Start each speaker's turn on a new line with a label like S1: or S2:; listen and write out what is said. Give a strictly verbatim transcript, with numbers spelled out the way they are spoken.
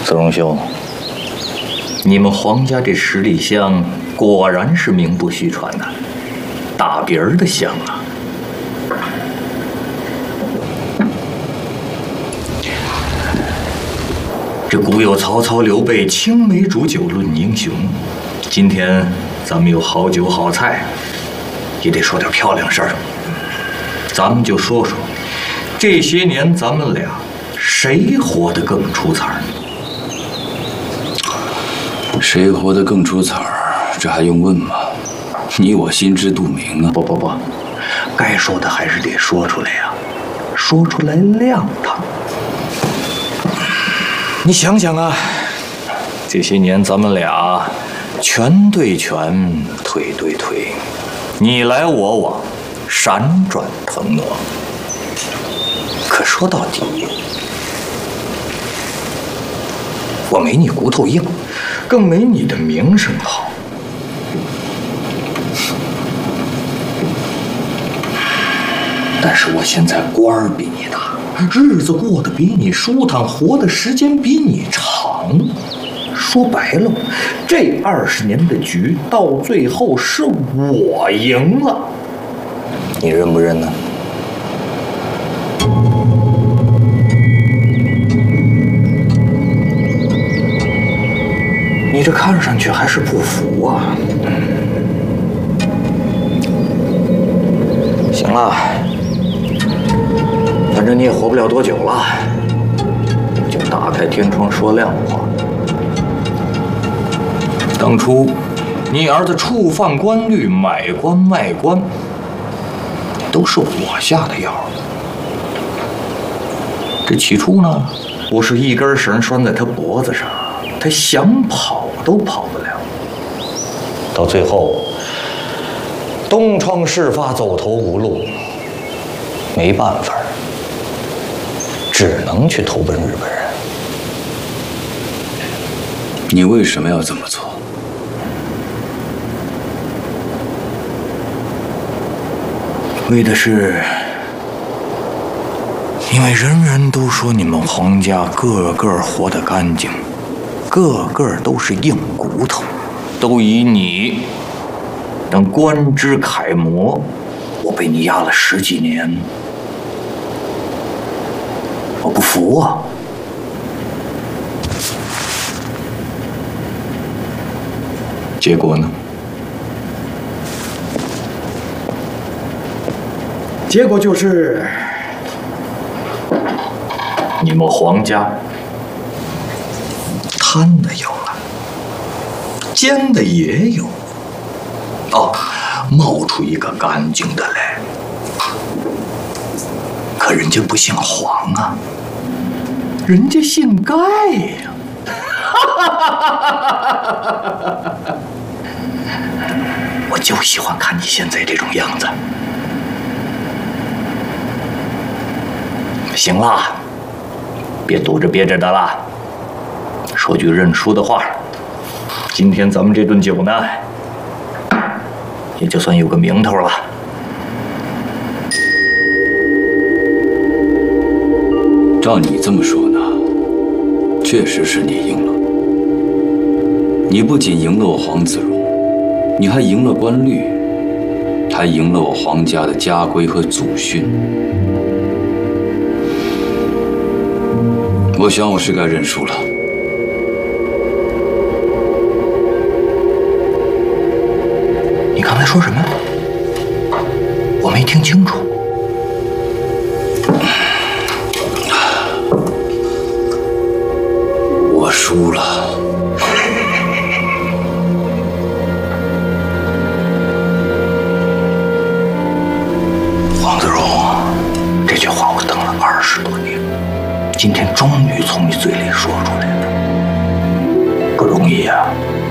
S1: 子荣兄，你们皇家这十里香果然是名不虚传呐，大鼻儿的香啊！这古有曹操、刘备青梅煮酒论英雄，今天咱们有好酒好菜，也得说点漂亮事儿。咱们就说说，这些年咱们俩谁活得更出彩？
S2: 谁活得更出彩儿？这还用问吗？你我心知肚明啊！
S1: 不不不，该说的还是得说出来呀、啊，说出来亮堂。你想想啊，这些年咱们俩拳对拳，腿对腿，你来我往，闪转腾挪。可说到底，我没你骨头硬，更没你的名声好。但是我现在官儿比你大，日子过得比你舒坦，活的时间比你长。说白了，这二十年的局到最后是我赢了，你认不认呢？你这看上去还是不服啊！行了，反正你也活不了多久了，就打开天窗说亮话。当初你儿子触犯官律，买官卖官，都是我下的药。这起初呢，我是一根绳拴在他脖子上，他想跑都跑不了。到最后，东窗事发，走投无路，没办法，只能去投奔日本人。
S2: 你为什么要这么做？
S1: 为的是，因为人人都说你们皇家个个活得干净，个个都是硬骨头，都以你当官之楷模。我被你压了十几年，我不服啊！结果呢？结果就是，你们皇家贪的有了，奸的也有。哦，冒出一个干净的来，可人家不姓黄啊，人家姓盖呀。我就喜欢看你现在这种样子。行了，别躲着憋着的了。说句认输的话，今天咱们这顿酒呢，也就算有个名头了。
S2: 照你这么说呢，确实是你赢了。你不仅赢了我黄子荣，你还赢了官律，还赢了我皇家的家规和祖训。我想我是该认输了。
S1: 你刚才说什么？我没听清楚。
S2: 我输了。
S1: 黄子荣，这句话我等了二十多年。今天终于从你嘴里说出来了，不容易啊！